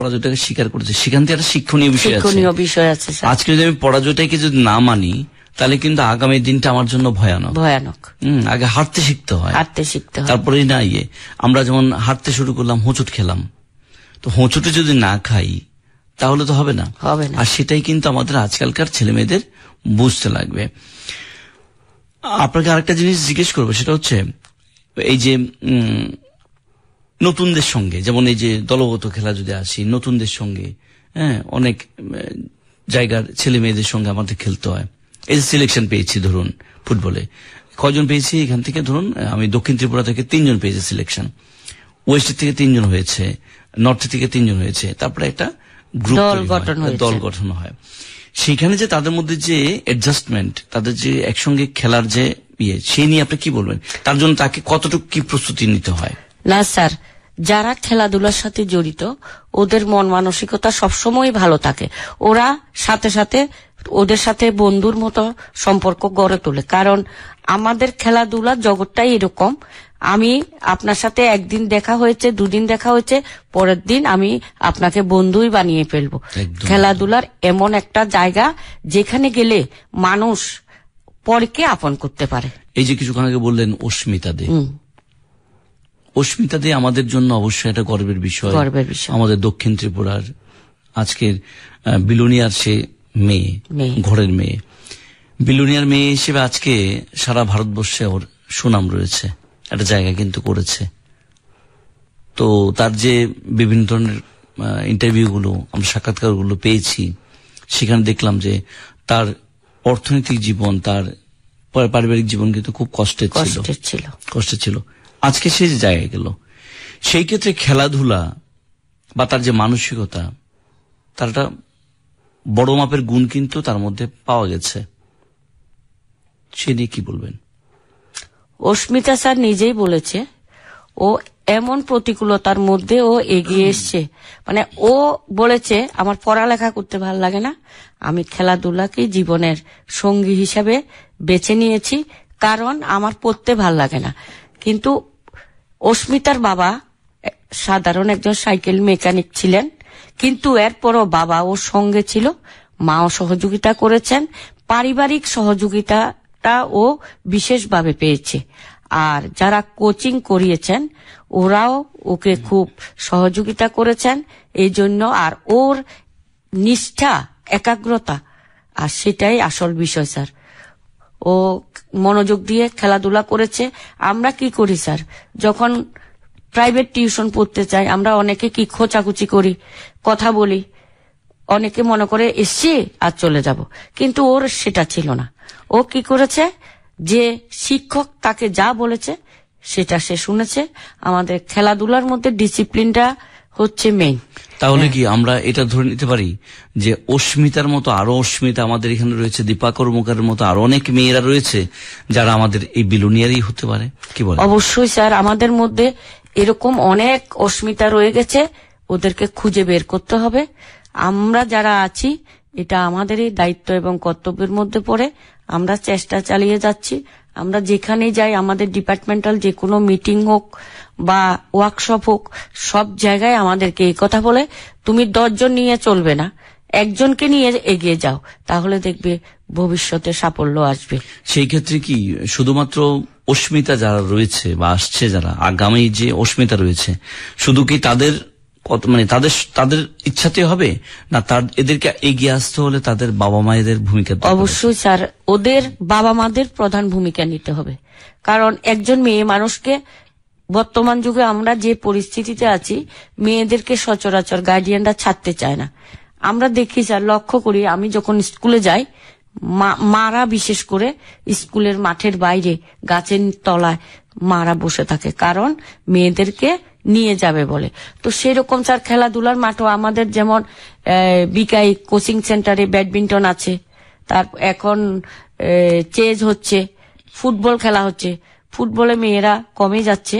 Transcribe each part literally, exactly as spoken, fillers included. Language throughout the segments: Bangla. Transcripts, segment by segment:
পরাজয়টাকে স্বীকার করেছে, সেখান থেকে একটা শিক্ষণীয় বিষয় আছে। শিক্ষণীয় বিষয় আছে। আজকে যদি আমি পরাজয়টাকে যদি না মানি, তাহলে কিন্তু আগামী দিনটা আমার জন্য ভয়ানক ভয়ানক হম আগে হাঁটতে শিখতে হয়, হাঁটতে শিখতে হয়, তারপরেই না ইয়ে। আমরা যেমন হাঁটতে শুরু করলাম, হোঁচট খেলাম, তো হোঁচটে যদি না খাই তাহলে তো হবে না হবে না। আর সেটাই কিন্তু আমাদের আজকালকার ছেলে মেয়েদের বুঝতে লাগবে। আপনাকে আরেকটা জিনিস জিজ্ঞেস করবো, সেটা হচ্ছে এই যে নতুনদের সঙ্গে, যেমন এই যে দলগত খেলা যদি আসি, নতুনদের সঙ্গে হ্যাঁ অনেক জায়গার ছেলে মেয়েদের সঙ্গে আমাদের খেলতে হয়। এই যে সিলেকশন পেয়েছি ধরুন ফুটবলে, কয়জন পেয়েছি এখান থেকে, ধরুন আমি দক্ষিণ ত্রিপুরা থেকে তিনজন পেয়েছি সিলেকশন, ওয়েস্টের থেকে তিনজন হয়েছে, নর্থ থেকে তিনজন হয়েছে, তারপরে একটা গ্রুপ দল গঠন হয়। সেখানে যে তাদের মধ্যে যে অ্যাডজাস্টমেন্ট, তাদের যে একসঙ্গে খেলার যে ইয়ে, সেই নিয়ে আপনি কি বলবেন? তার জন্য তাকে কতটুকু কি প্রস্তুতি নিতে হয়? না স্যার, যারা খেলাধুলার সাথে জড়িত ওদের মন মানসিকতা সবসময় ভালো থাকে। ওরা সাথে সাথে ওদের সাথে বন্ধুর মতো সম্পর্ক গড়ে তোলে। কারণ আমাদের খেলাধুলার জগৎটাই এরকম, আমি আপনার সাথে একদিন দেখা হয়েছে, দুদিন দেখা হয়েছে, পরের দিন আমি আপনাকে বন্ধুই বানিয়ে ফেলবো। খেলাধুলার এমন একটা জায়গা যেখানে গেলে মানুষ পরকে আপন করতে পারে। এই যে কিছুক্ষণ আগে বললেন অস্মিতা দে, অস্মিতা দে আমাদের জন্য অবশ্যই একটা গর্বের বিষয়। গর্বের বিষয় আমাদের দক্ষিণ ত্রিপুরার আজকের বিলোনিয়ার সে মেয়ে, ঘরের মেয়ে, বিলোনিয়ার মেয়ে হিসেবে আজকে সারা ভারতবর্ষে ওর সুনাম রয়েছে, একটা জায়গা কিন্তু করেছে। তো তার যে বিভিন্ন ধরনের ইন্টারভিউ গুলো, আমরা সাক্ষাৎকার গুলো পেয়েছি, সেখানে দেখলাম যে তার অর্থনৈতিক জীবন, তার পারিবারিক জীবন কিন্তু খুব কষ্টের ছিল কষ্টের ছিল আজকে সে যে জায়গায় গেল, সেই ক্ষেত্রে খেলাধুলা বা তার যে মানসিকতা, তার একটা বড় মাপের গুণ কিন্তু তার মধ্যে পাওয়া গেছে। সে নিয়ে কি বলবেন? অস্মিতা স্যার নিজেই বলেছে ও এমন প্রতিকূলতার মধ্যে ও এগিয়ে এসছে। মানে ও বলেছে আমার পড়ালেখা করতে ভালো লাগে না, আমি খেলাধুলাকে জীবনের সঙ্গী হিসাবে বেছে নিয়েছি, কারণ আমার পড়তে ভাল লাগে না। কিন্তু অস্মিতার বাবা সাধারণ একজন সাইকেল মেকানিক ছিলেন, কিন্তু এরপরও বাবা ওর সঙ্গে ছিল, মাও সহযোগিতা করেছেন, পারিবারিক সহযোগিতাটা ও বিশেষভাবে পেয়েছে। আর যারা কোচিং করিয়েছেন ওরাও ওকে খুব সহযোগিতা করেছেন এই জন্য। আর ওর নিষ্ঠা, একাগ্রতা, আর সেটাই আসল বিষয় স্যার। ও মনোযোগ দিয়ে খেলাধুলা করেছে। আমরা কি করি স্যার, যখন প্রাইভেট টিউশন পড়তে চাই আমরা অনেকে কি খোঁচাখুচি করি, কথা বলি, অনেকে মনে করে এসছি আর চলে যাব, কিন্তু ওর সেটা ছিল না। ও কি করেছে, যে শিক্ষক তাকে যা বলেছে সেটা সে শুনেছে। আমাদের খেলাধুলার মধ্যে ডিসিপ্লিনটা হচ্ছে মেইন। তাহলে কি আমরা এটা ধরে নিতে পারি যে অস্মিতার মতো আরো অস্মিতা আমাদের এখানে রয়েছে, দীপা কর্মকারের মতো আরো অনেক মেয়েরা রয়েছে যারা আমাদের এই বিলোনিয়ারই হতে পারে? কি বলে? অবশ্যই স্যার, আমাদের মধ্যে এরকম অনেক অস্মিতা রয়ে গেছে, ওদেরকে খুঁজে বের করতে হবে। আমরা যারা আছি এটা আমাদেরই দায়িত্ব এবং কর্তব্যের মধ্যে পড়ে আমরা চেষ্টা চালিয়ে যাচ্ছি। আমরা যেখানে যাই, আমাদের ডিপার্টমেন্টাল যে কোনো মিটিং হোক বা ওয়ার্কশপ হোক, সব জায়গায় আমাদেরকে এই কথা বলে তুমি দশজন নিয়ে চলবে না, একজনকে নিয়ে এগিয়ে যাও, তাহলে দেখবে ভবিষ্যতে সাফল্য আসবে। সেই ক্ষেত্রে কি শুধুমাত্র অস্মিতা যারা রয়েছে বা আসছে, যারা আগামী যে অস্মিতা রয়েছে, শুধু কি তাদের মানে তাদের তাদের ইচ্ছাতে হবে না, তার এদেরকে এগিয়ে আসতে হলে তাদের বাবা মায়েদের ভূমিকা? অবশ্যই স্যার, ওদের বাবা মাদের প্রধান ভূমিকা নিতে হবে। কারণ একজন মেয়ে মানুষকে, বর্তমান যুগে আমরা যে পরিস্থিতিতে আছি, মেয়েদেরকে সচরাচর গার্ডিয়ানরা ছাড়তে চায় না। আমরা দেখি স্যার, লক্ষ্য করি, আমি যখন স্কুলে যাই, মারা বিশেষ করে স্কুলের মাঠের বাইরে গাছের তলায় মারা বসে থাকে, কারণ মেয়েদেরকে নিয়ে যাবে বলে। তো সেরকম স্যার খেলাধুলার মাঠও আমাদের, যেমন বিকাই কোচিং সেন্টারে ব্যাডমিন্টন আছে, তার এখন চেজ হচ্ছে, ফুটবল খেলা হচ্ছে। ফুটবলে মেয়েরা কমে যাচ্ছে,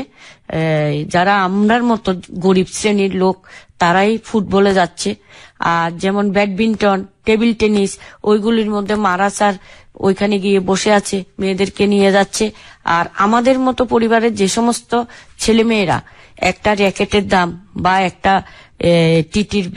যারা আমরার মতো গরিব শ্রেণীর লোক তারাই ফুটবলে যাচ্ছে। আর যেমন ব্যাডমিন্টন, টেবিল টেনিস, ওইগুলির মধ্যে মারা স্যার ওইখানে গিয়ে বসে আছে, মেয়েদেরকে নিয়ে যাচ্ছে। আর আমাদের মতো পরিবারের যে সমস্ত ছেলে মেয়েরা একটা র্যাকেটের দাম বা একটা টিটির